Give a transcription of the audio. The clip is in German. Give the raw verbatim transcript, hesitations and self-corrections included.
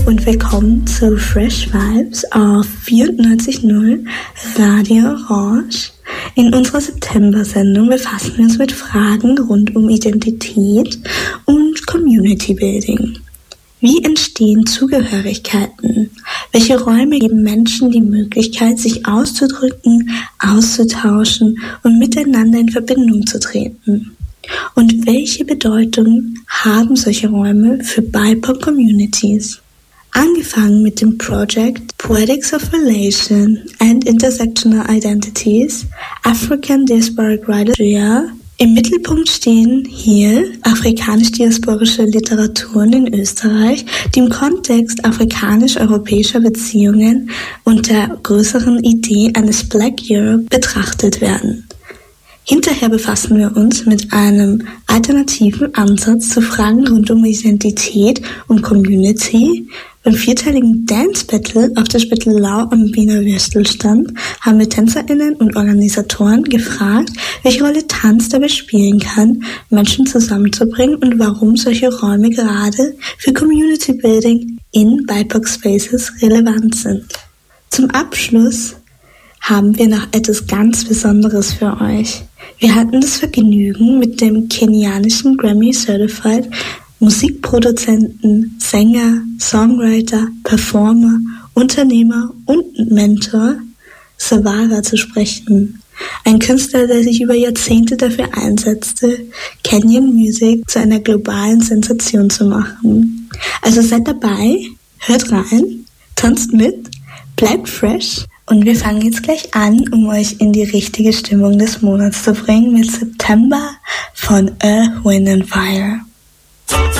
Und willkommen zu Fresh Vibes auf vierundneunzig Komma null Radio Orange. In unserer September-Sendung befassen wir uns mit Fragen rund um Identität und Community Building. Wie entstehen Zugehörigkeiten? Welche Räume geben Menschen die Möglichkeit, sich auszudrücken, auszutauschen und miteinander in Verbindung zu treten? Und welche Bedeutung haben solche Räume für B I P O C-Communities? Angefangen mit dem Project Poetics of Relation and Intersectional Identities, African Diasporic Writers. Im Mittelpunkt stehen hier afrikanisch-diasporische Literaturen in Österreich, die im Kontext afrikanisch-europäischer Beziehungen und der größeren Idee eines Black Europe betrachtet werden. Hinterher befassen wir uns mit einem alternativen Ansatz zu Fragen rund um Identität und Community. Beim vierteiligen Dance Battle auf der Spittelau am Wiener Würstelstand haben wir TänzerInnen und Organisatoren gefragt, welche Rolle Tanz dabei spielen kann, Menschen zusammenzubringen und warum solche Räume gerade für Community Building in B I P O C-Spaces relevant sind. Zum Abschluss haben wir noch etwas ganz Besonderes für euch. Wir hatten das Vergnügen, mit dem kenianischen Grammy-Certified Musikproduzenten, Sänger, Songwriter, Performer, Unternehmer und Mentor Savara zu sprechen. Ein Künstler, der sich über Jahrzehnte dafür einsetzte, Kenyan Music zu einer globalen Sensation zu machen. Also seid dabei, hört rein, tanzt mit, bleibt fresh. Und wir fangen jetzt gleich an, um euch in die richtige Stimmung des Monats zu bringen mit September von Earth, Wind and Fire.